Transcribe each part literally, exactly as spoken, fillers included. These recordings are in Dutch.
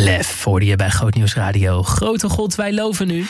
Lef hoorde je bij Groot Nieuws Radio. Grote God, wij loven u.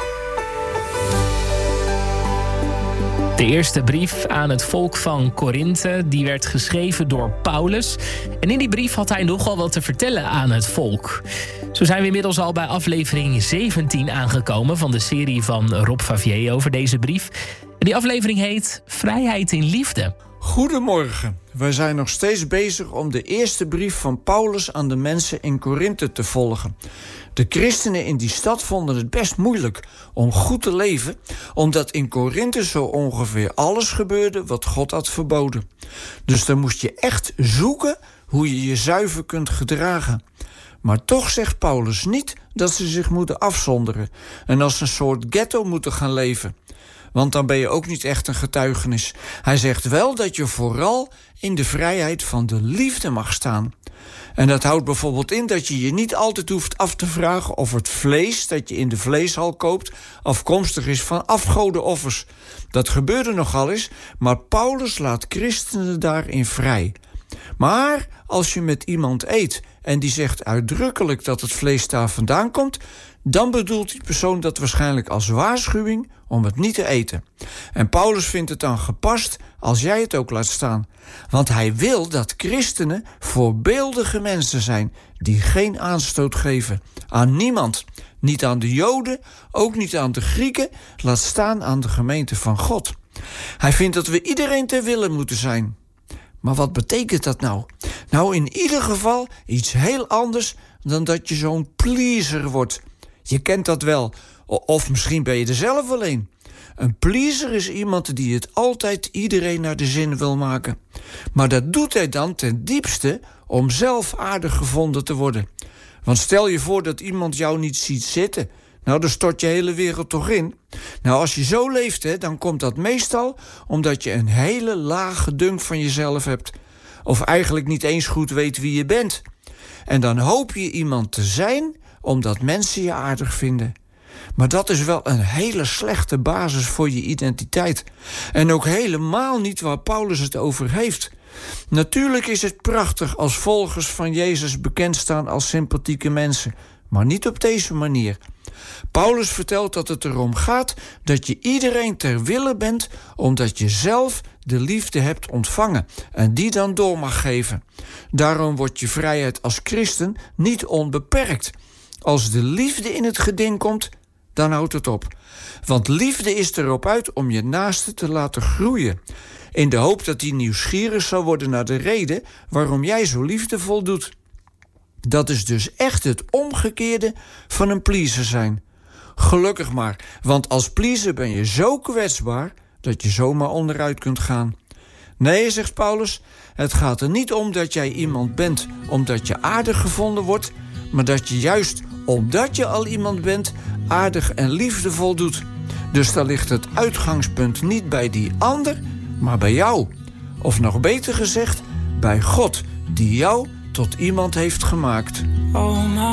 De eerste brief aan het volk van Korinthe, die werd geschreven door Paulus. En in die brief had hij nogal wat te vertellen aan het volk. Zo zijn we inmiddels al bij aflevering zeventien aangekomen van de serie van Rob Favier over deze brief. En die aflevering heet Vrijheid in Liefde. Goedemorgen. Wij zijn nog steeds bezig om de eerste brief van Paulus aan de mensen in Korinthe te volgen. De christenen in die stad vonden het best moeilijk om goed te leven, omdat in Korinthe zo ongeveer alles gebeurde wat God had verboden. Dus dan moest je echt zoeken hoe je je zuiver kunt gedragen. Maar toch zegt Paulus niet dat ze zich moeten afzonderen en als een soort ghetto moeten gaan leven. Want dan ben je ook niet echt een getuigenis. Hij zegt wel dat je vooral in de vrijheid van de liefde mag staan. En dat houdt bijvoorbeeld in dat je je niet altijd hoeft af te vragen of het vlees dat je in de vleeshal koopt afkomstig is van afgodenoffers. Dat gebeurde nogal eens, maar Paulus laat christenen daarin vrij. Maar als je met iemand eet en die zegt uitdrukkelijk dat het vlees daar vandaan komt, dan bedoelt die persoon dat waarschijnlijk als waarschuwing om het niet te eten. En Paulus vindt het dan gepast als jij het ook laat staan. Want hij wil dat christenen voorbeeldige mensen zijn die geen aanstoot geven aan niemand. Niet aan de Joden, ook niet aan de Grieken, laat staan aan de gemeente van God. Hij vindt dat we iedereen ter wille moeten zijn. Maar wat betekent dat nou? Nou, in ieder geval iets heel anders dan dat je zo'n pleaser wordt. Je kent dat wel. Of misschien ben je er zelf wel een. Een pleaser is iemand die het altijd iedereen naar de zin wil maken. Maar dat doet hij dan ten diepste om zelf aardig gevonden te worden. Want stel je voor dat iemand jou niet ziet zitten. Nou, dan stort je hele wereld toch in. Nou, als je zo leeft, hè, dan komt dat meestal omdat je een hele lage dunk van jezelf hebt. Of eigenlijk niet eens goed weet wie je bent. En dan hoop je iemand te zijn omdat mensen je aardig vinden. Maar dat is wel een hele slechte basis voor je identiteit. En ook helemaal niet waar Paulus het over heeft. Natuurlijk is het prachtig als volgers van Jezus bekend staan als sympathieke mensen. Maar niet op deze manier. Paulus vertelt dat het erom gaat dat je iedereen ter wille bent omdat je zelf de liefde hebt ontvangen en die dan door mag geven. Daarom wordt je vrijheid als christen niet onbeperkt. Als de liefde in het geding komt, dan houdt het op. Want liefde is erop uit om je naaste te laten groeien. In de hoop dat die nieuwsgierig zal worden naar de reden waarom jij zo liefdevol doet. Dat is dus echt het omgekeerde van een pleaser zijn. Gelukkig maar, want als pleaser ben je zo kwetsbaar dat je zomaar onderuit kunt gaan. Nee, zegt Paulus, het gaat er niet om dat jij iemand bent omdat je aardig gevonden wordt, maar dat je juist omdat je al iemand bent aardig en liefdevol doet. Dus daar ligt het uitgangspunt niet bij die ander, maar bij jou. Of nog beter gezegd, bij God, die jou tot iemand heeft gemaakt. Oh,